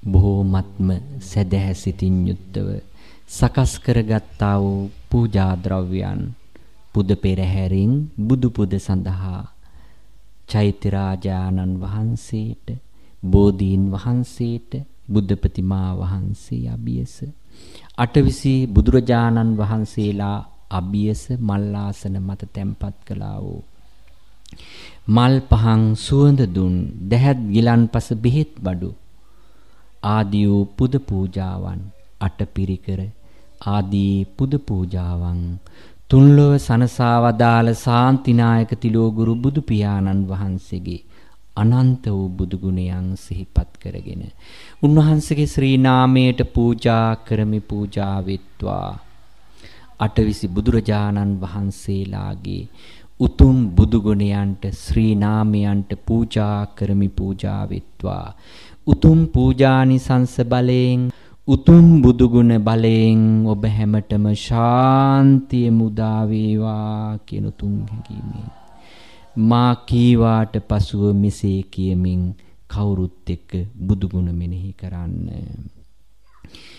බොහෝමත්ම සදහැ සිතින් යුක්තව සකස් කරගත්තා වූ පූජා ද්‍රව්‍යයන් පුද පෙරහැරින් බුදු පුද සඳහා චෛත්‍ය රාජානන් වහන්සේට, බෝධීන් වහන්සේට, බුද්ධ ප්‍රතිමා වහන්සේ අභියස, අටවිසි බුදුරජාණන් වහන්සේලා අභියස මල්ලාසන මත තැන්පත් කළා වූ මල් පහන් සුවඳ දුන් දැහැත් ගිලන්පස බෙහෙත් බඩු ආදී වූ පුද පූජාවන්, අටපිරිකර ආදී පුද පූජාවන් තුන්ලොව සනසා වදාළ ශාන්තිනායක තිලෝගුරු බුදු පියාණන් වහන්සේගේ අනන්ත වූ බුදු ගුණයන් සිහිපත් කරගෙන උන්වහන්සේගේ ශ්‍රී නාමයට පූජා කරමි. පූජා වෙත්වා. අටවිසි බුදුරජාණන් වහන්සේලාගේ උතුම් බුදු ගුණයන්ට, ශ්‍රී නාමයන්ට පූජා කරමි. පූජා වෙත්වා. උතුම් පූජානිසංස බලයෙන්, උතුම් බුදු ගුණ බලයෙන් ඔබ හැමතෙම ශාන්තිය මුදා වේවා කියන උතුම් හැඟීමෙන් මා කීවාට පසුව මෙසේ කියමින් කවුරුත් එක්ක බුදු ගුණ මෙනෙහි කරන්න.